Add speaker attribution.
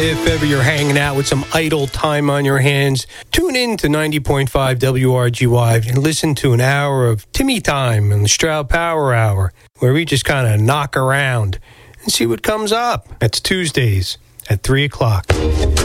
Speaker 1: If ever you're hanging out with some idle time on your hands, tune in to 90.5 WRGY and listen to an hour of Timmy Time and the Stroud Power Hour, where we just kind of knock around and see what comes up. That's Tuesdays at 3 o'clock.